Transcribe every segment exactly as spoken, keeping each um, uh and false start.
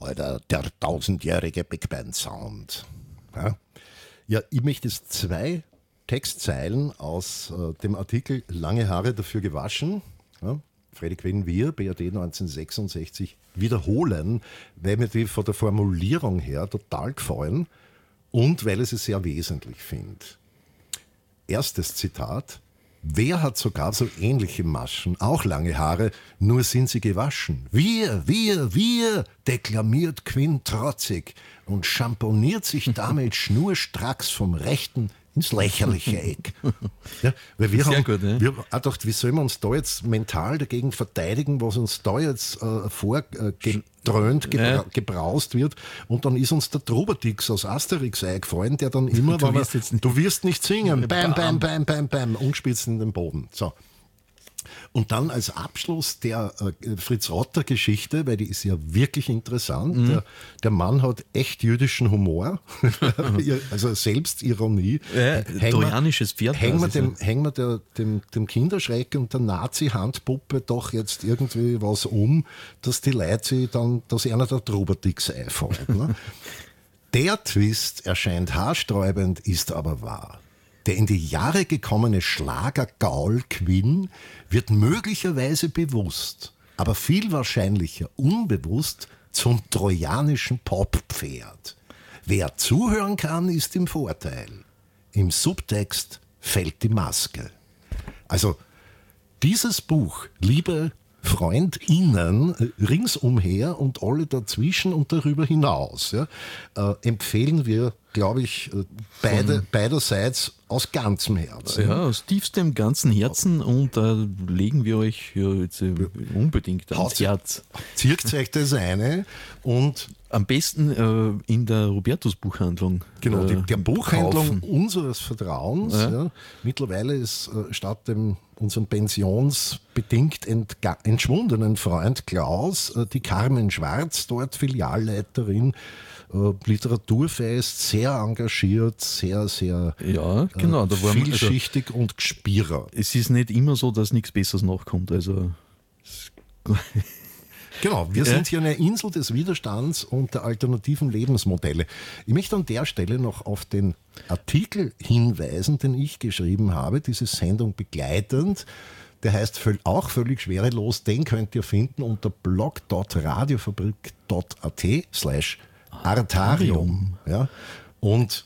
der, der tausendjährige Big Band Sound. Ja, ja ich möchte jetzt zwei Textzeilen aus äh, dem Artikel Lange Haare dafür gewaschen, ja, Freddy Quinn Wir, B R D neunzehnhundertsechsundsechzig, wiederholen, weil mir die von der Formulierung her total gefallen und weil ich sie sehr wesentlich finde. Erstes Zitat: Wer hat sogar so ähnliche Maschen, auch lange Haare, nur sind sie gewaschen? Wir, wir, wir, deklamiert Quinn trotzig und schamponiert sich damit schnurstracks vom rechten ins lächerliche Eck. Ja, weil wir Sehr haben, gut, ja. wir haben auch gedacht, wie soll man uns da jetzt mental dagegen verteidigen, was uns da jetzt äh, vorgedröhnt, gebra Ja. gebraust wird. Und dann ist uns der Trubadix aus Asterix eingefallen, der dann immer, Du wenn wir- wirst jetzt nicht- du wirst nicht singen, bam, bam, bam, bam, bam, umgespitzt in den Boden. So. Und dann als Abschluss der äh, Fritz-Rotter-Geschichte, weil die ist ja wirklich interessant. Mhm. Der, der Mann hat echt jüdischen Humor, also Selbstironie. Ja, Hängen wir- trojanisches Pferd. Hängen wir, quasi, dem, hängen wir der, dem, dem Kinderschreck und der Nazi-Handpuppe doch jetzt irgendwie was um, dass die Leute sich dann, dass einer der Trubadix einfällt. Ne? Der Twist erscheint haarsträubend, ist aber wahr. Der in die Jahre gekommene Schlager-Gaul Quinn wird möglicherweise bewusst, aber viel wahrscheinlicher unbewusst zum trojanischen Poppferd. Wer zuhören kann, ist im Vorteil. Im Subtext fällt die Maske. Also dieses Buch, liebe FreundInnen äh, ringsumher und alle dazwischen und darüber hinaus, ja, äh, empfehlen wir, glaube ich, äh, beide, beiderseits aus ganzem Herzen. Ja, aus tiefstem ganzen Herzen, und da legen wir euch ja jetzt äh, unbedingt ans Haut's- Herz. Zirkt euch das eine und Am besten äh, in der Robertus-Buchhandlung. genau, die, äh, der Buchhandlung kaufen. unseres Vertrauens. Ja. Ja. Mittlerweile ist äh, statt dem unserem pensionsbedingt entga- entschwundenen Freund Klaus äh, die Carmen Schwarz, dort Filialleiterin, äh, Literaturfest, sehr engagiert, sehr, sehr Ja, genau. äh, Da waren wir, also, vielschichtig und gespierer. es ist nicht immer so, dass nichts Besseres nachkommt. Also Genau, wir Ja. sind hier eine Insel des Widerstands und der alternativen Lebensmodelle. Ich möchte an der Stelle noch auf den Artikel hinweisen, den ich geschrieben habe, diese Sendung begleitend. Der heißt völ- auch völlig schwerelos. Den könnt ihr finden unter blog punkt radiofabrik punkt at slash artarium. Ja, und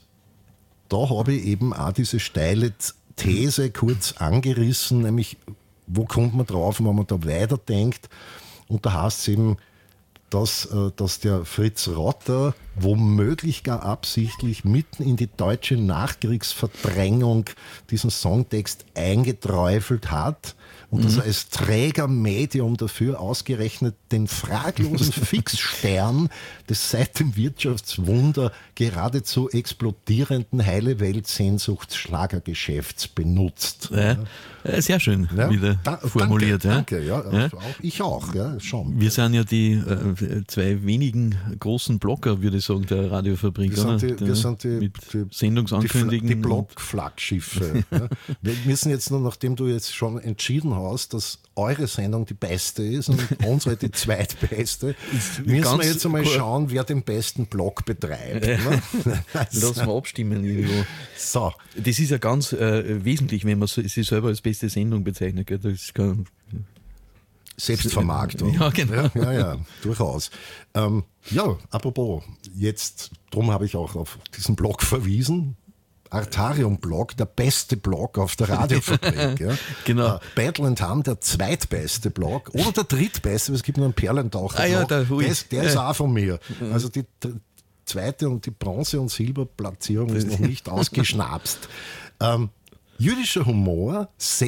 da habe ich eben auch diese steile These kurz angerissen, nämlich wo kommt man drauf, wenn man da weiterdenkt. Und da heißt es eben, dass, äh, dass der Fritz Rotter womöglich gar absichtlich mitten in die deutsche Nachkriegsverdrängung diesen Songtext eingeträufelt hat und dass er als Trägermedium dafür ausgerechnet den fraglosen Fixstern des seit dem Wirtschaftswunder geradezu explodierenden heile Welt-Sehnsuchtsschlagergeschäfts benutzt. äh, äh, sehr schön Ja, wieder da- formuliert. Danke, ja. danke ja, Ja. Auch, ich auch, ja, schon. Wir sind ja die äh, zwei wenigen großen Blocker, würde ich sagen, der Radiofabrik. Wir sind die, oder? wir der, sind die, mit die, Sendungsankündigen. die, Fla- die und- Blockflaggschiffe. Ja. Wir müssen jetzt nur, nachdem du jetzt schon entschieden hast, dass eure Sendung die beste ist und unsere die zweitbeste, müssen ganz wir jetzt einmal cool. schauen, wer den besten Block betreibt. Ne? Lassen wir abstimmen irgendwo. So, Das ist ja ganz äh, wesentlich, wenn man so- sich selber als beste Sendung bezeichnet. Gell? Das kann, Selbstvermarktung. Ja, genau. Ja, ja, ja, durchaus. Ähm, ja, apropos, jetzt, drum habe ich auch auf diesen Blog verwiesen. Artarium-Blog, der beste Blog auf der Radiofabrik. Ja. Genau. Äh, Battle and Hum, der zweitbeste Blog oder der drittbeste, es gibt nur einen Perlentaucher. Ah ja, der- ui. der, ist, der ist Ja. auch von mir. Also die dr- zweite und die Bronze- und Silberplatzierung ist noch nicht ausgeschnapst. Ähm, jüdischer Humor,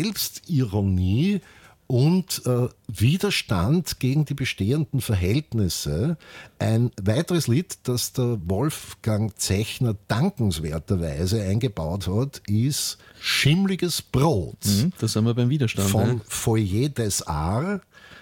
Selbstironie und äh, Widerstand gegen die bestehenden Verhältnisse. Ein weiteres Lied, das der Wolfgang Zechner dankenswerterweise eingebaut hat, ist Schimmliges Brot Hm, da sind wir beim Widerstand. von ne? Foyer des Arts.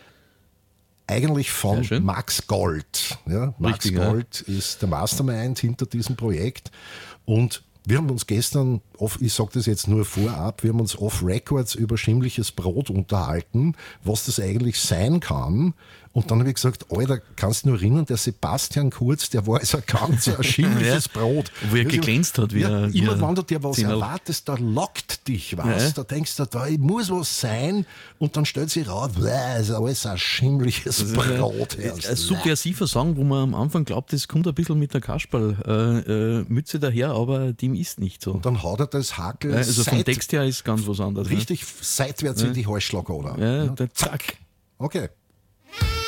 Eigentlich von Sehr schön. Max Gold. Ja, Max Richtig, ja. Gold ist der Mastermind hinter diesem Projekt. Und wir haben uns gestern, off, ich sage das jetzt nur vorab, wir haben uns off-Records über schimmliches Brot unterhalten, was das eigentlich sein kann Und dann habe ich gesagt, Alter, kannst du nur erinnern, der Sebastian Kurz, der war also ein ganz ein schimmliches Brot. Wo er Also, geglänzt hat. Wie ja, er, wie immer er wenn du dir was Zehnerl. erwartest, da lockt dich was. Ja. Da denkst du, da muss was sein und dann stellt sich raus, bläh, ist alles ein schimmliches Das ist Brot. ein, ein subversiver Song, wo man am Anfang glaubt, das kommt ein bisschen mit der Kasperl-Mütze daher, aber dem ist nicht so. Und dann haut er das Hakel Ja, also vom seit- Text her ist ganz was anderes. richtig seitwärts in die Halsschlagader. Ne? Ja, der Zack. Okay.